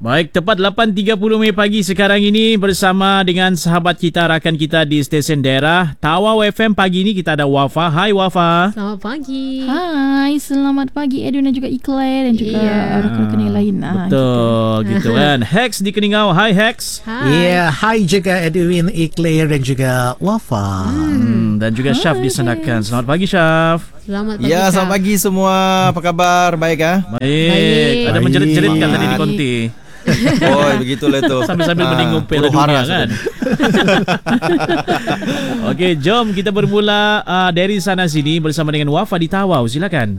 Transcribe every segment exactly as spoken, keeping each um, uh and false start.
Baik, tepat lapan tiga puluh Mei pagi sekarang ini bersama dengan sahabat kita, rakan kita di stesen daerah Tawau F M. Pagi ini kita ada Wafa. Hai Wafa. Selamat pagi. Hai, selamat pagi Edwin dan juga Iqlair dan juga yeah. rakan-rakan yang lain. Betul, ah, gitu kan. Hex di Keningau. Hai Hex. Hai. Yeah, hai juga Edwin, Iqlair dan juga Wafa. Hmm, dan juga Syaf di Sandakan. Selamat pagi Syaf. Selamat pagi. Ya, selamat pagi semua. Apa khabar? Baik ah? Baik. Baik. Ada menjerit-jerit kan tadi di konti. Oh, begitulah itu. Sambil-sambil meninggung Piala Dunia kan. Okey, jom kita bermula uh, dari sana sini bersama dengan Wafa di Tawau. Silakan.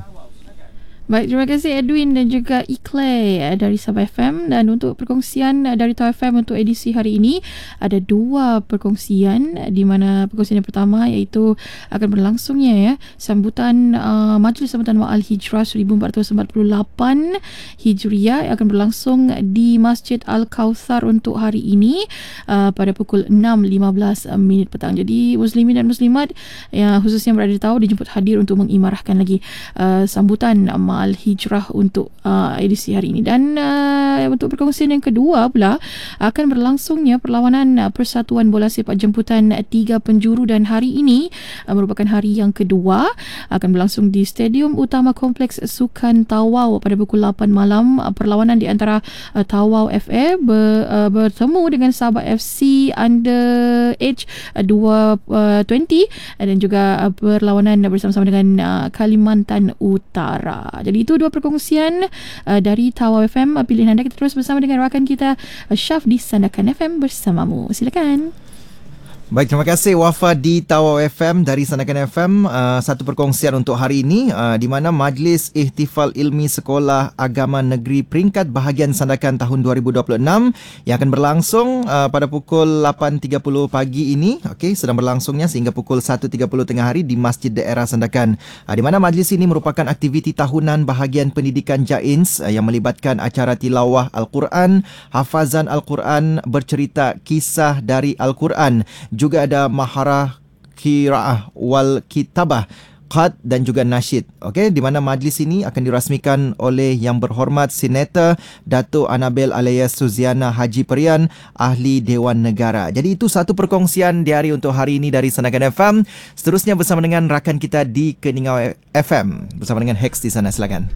Baik, terima kasih Edwin dan juga Iqlair dari Sabah F M. Dan untuk perkongsian dari Tawau F M untuk edisi hari ini, ada dua perkongsian, di mana perkongsian yang pertama iaitu akan berlangsungnya ya sambutan uh, Majlis Sambutan Ma'al Hijrah seribu empat ratus empat puluh lapan Hijriah yang akan berlangsung di Masjid Al-Kauthar untuk hari ini uh, pada pukul enam lima belas minit petang. Jadi muslimin dan muslimat yang khususnya berada di Tawau dijemput hadir untuk mengimarahkan lagi uh, sambutan Al-Hijrah untuk uh, edisi hari ini. Dan uh, untuk perkongsian yang kedua pula akan berlangsungnya perlawanan uh, Persatuan Bola Sepak Jemputan tiga penjuru, dan hari ini uh, merupakan hari yang kedua, akan berlangsung di Stadium Utama Kompleks Sukan Tawau pada pukul lapan malam. Uh, perlawanan di antara uh, Tawau F A ber, uh, bertemu dengan Sabah F C Under Age uh, dua puluh uh, dan juga uh, perlawanan bersama-sama dengan uh, Kalimantan Utara. Jadi itu dua perkongsian uh, dari Tawau F M. Pilihan anda. Kita terus bersama dengan rakan kita uh, Syaf di Sandakan F M bersamamu. Silakan. Baik, terima kasih Wafa di Tawau F M dari Sandakan F M. Uh, satu perkongsian untuk hari ini uh, di mana Majlis Ihtifal Ilmi Sekolah Agama Negeri Peringkat Bahagian Sandakan tahun dua ribu dua puluh enam yang akan berlangsung uh, pada pukul lapan tiga puluh pagi ini. Okey, sedang berlangsungnya sehingga pukul satu tiga puluh tengah hari di Masjid Daerah Sandakan. Uh, di mana majlis ini merupakan aktiviti tahunan bahagian pendidikan Jains uh, yang melibatkan acara tilawah Al-Quran, hafazan Al-Quran, bercerita kisah dari Al-Quran. Juga ada maharah qiraah wal kitabah, qad dan juga nasyid. Okey, di mana majlis ini akan dirasmikan oleh Yang Berhormat Senator Dato' Anabel Alias Suziana Haji Perian, Ahli Dewan Negara. Jadi itu satu perkongsian di hari untuk hari ini dari Sandakan F M. Seterusnya bersama dengan rakan kita di Keningau F M bersama dengan Hex di sana. Silakan.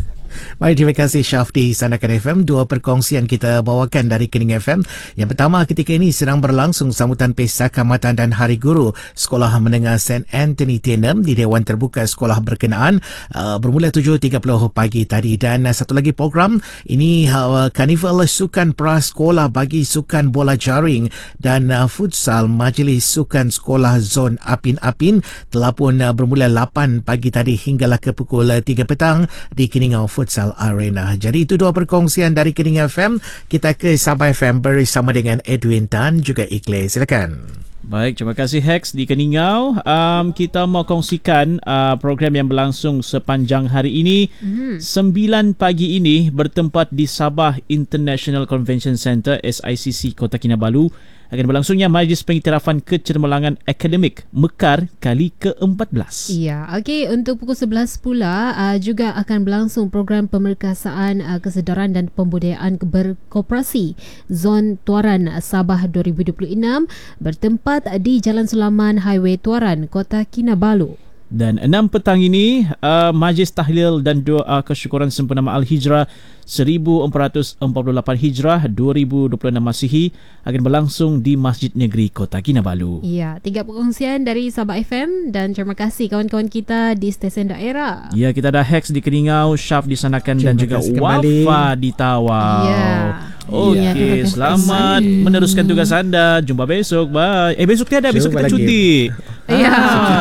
Baik, terima kasih Syaf di Sandakan F M. Dua perkongsian kita bawakan dari Keningau F M. Yang pertama, ketika ini sedang berlangsung sambutan Pesta Kaamatan dan Hari Guru Sekolah Menengah Saint Anthony Tenem di Dewan Terbuka Sekolah berkenaan uh, bermula tujuh tiga puluh pagi tadi. Dan uh, satu lagi program ini, uh, Karnival Sukan Prasekolah bagi Sukan Bola Jaring dan uh, Futsal Majlis Sukan Sekolah Zon Apin-Apin telah pun uh, bermula lapan pagi tadi hinggalah ke pukul uh, tiga petang di Keningau Futsal Arena. Jadi itu dua perkongsian dari Keningau F M. Kita ke Sabah F M bersama dengan Edwin dan juga Iqlair. Silakan. Baik, terima kasih Hex di Keningau. Um, kita mau kongsikan uh, program yang berlangsung sepanjang hari ini. Mm. sembilan pagi ini bertempat di Sabah International Convention Centre S I C C Kota Kinabalu akan berlangsungnya Majlis Pengiktirafan Kecemerlangan Akademik Mekar kali ke empat belas. Ya, okey, untuk pukul sebelas pula uh, juga akan berlangsung program pemerkasaan uh, kesedaran dan pembudayaan berkoperasi Zon Tuaran Sabah dua ribu dua puluh enam bertempat di Jalan Sulaman Highway Tuaran, Kota Kinabalu. Dan enam petang ini uh, Majlis Tahlil dan Doa Kesyukuran Sempena Ma'al Hijrah seribu empat ratus empat puluh lapan Hijrah dua ribu dua puluh enam Masihi akan berlangsung di Masjid Negeri Kota Kinabalu. Ya, tiga perkongsian dari Sabah F M dan terima kasih kawan-kawan kita di stesen daerah. Ya, kita ada Hex di Keningau, Syaf di Sandakan dan juga Wafa di Tawau. Ya. Okey, ya, selamat kasih. Meneruskan tugas anda. Jumpa besok. Bye. Eh, besok tiada, besok Jumpa kita lagi. cuti. Ya.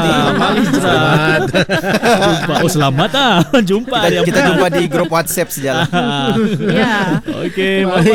Selamat. Jumpa. Oh, selamat ah. Jumpa. Kita, kita jumpa di grup WhatsApp sejalan. Ya. Okey, bye.